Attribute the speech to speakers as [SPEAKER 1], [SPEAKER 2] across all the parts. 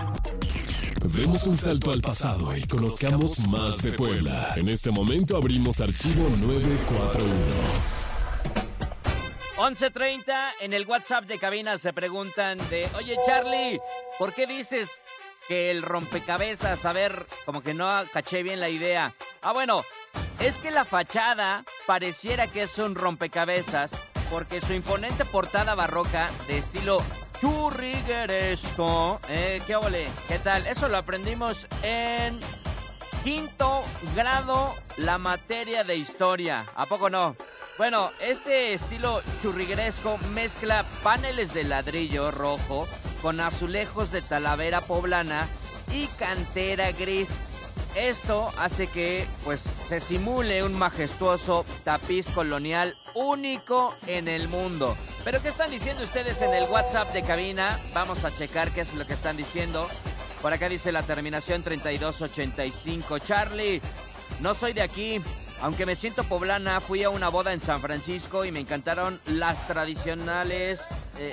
[SPEAKER 1] Demos un salto al pasado y conozcamos más de Puebla. En este momento abrimos archivo 941.
[SPEAKER 2] 11:30 en el WhatsApp de cabina se preguntan oye Charlie, ¿por qué dices que el rompecabezas? A ver, como que no caché bien la idea. Bueno, es que la fachada pareciera que es un rompecabezas porque su imponente portada barroca de estilo churrigueresco, ¿qué ole? ¿Qué tal? Eso lo aprendimos en quinto grado, la materia de historia. ¿A poco no? Bueno, este estilo churrigueresco mezcla paneles de ladrillo rojo con azulejos de talavera poblana y cantera gris. Esto hace que se simule un majestuoso tapiz colonial único en el mundo. ¿Pero qué están diciendo ustedes en el WhatsApp de cabina? Vamos a checar qué es lo que están diciendo. Por acá dice la terminación 3285. Charlie, no soy de aquí. Aunque me siento poblana, fui a una boda en San Francisco y me encantaron las tradiciones,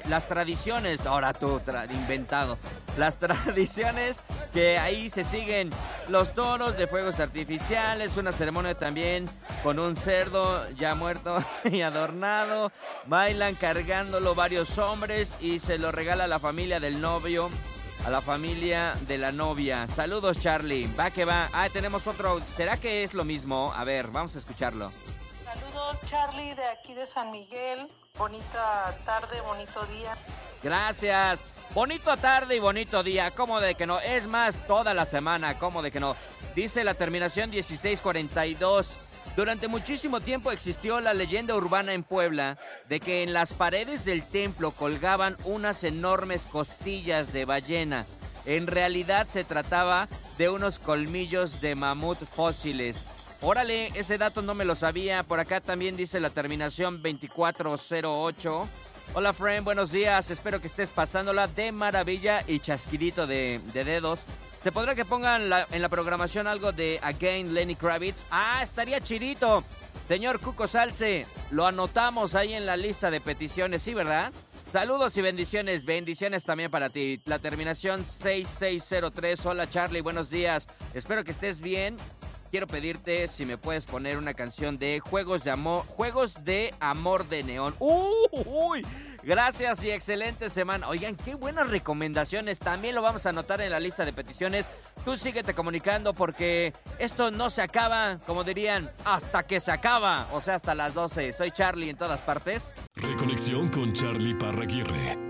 [SPEAKER 2] ahora tú, inventado, las tradiciones que ahí se siguen, los toros de fuegos artificiales, una ceremonia también con un cerdo ya muerto y adornado, bailan cargándolo varios hombres y se lo regala a la familia del novio, a la familia de la novia. Saludos, Charlie. Va que va. Tenemos otro. ¿Será que es lo mismo? A ver, vamos a escucharlo.
[SPEAKER 3] Saludos, Charlie, de aquí de San Miguel. Bonita tarde, bonito día.
[SPEAKER 2] Gracias. Bonito tarde y bonito día. ¿Cómo de que no? Es más, toda la semana. ¿Cómo de que no? Dice la terminación 1642. Durante muchísimo tiempo existió la leyenda urbana en Puebla de que en las paredes del templo colgaban unas enormes costillas de ballena. En realidad se trataba de unos colmillos de mamut fósiles. Órale, ese dato no me lo sabía. Por acá también dice la terminación 2408. Hola, friend, buenos días. Espero que estés pasándola de maravilla y chasquidito de dedos. ¿Te podrá que pongan en la programación algo de Again Lenny Kravitz? Estaría chidito. Señor Cuco Salce, lo anotamos ahí en la lista de peticiones, ¿sí, verdad? Saludos y bendiciones. Bendiciones también para ti. La terminación 6603. Hola, Charlie, buenos días. Espero que estés bien. Quiero pedirte si me puedes poner una canción de Juegos de Amor de Neón. ¡Uy! Gracias y excelente semana. Oigan, qué buenas recomendaciones. También lo vamos a anotar en la lista de peticiones. Tú síguete comunicando porque esto no se acaba, como dirían, hasta que se acaba. O sea, hasta las 12. Soy Charlie en todas partes.
[SPEAKER 1] Reconexión con Charlie Parraguirre.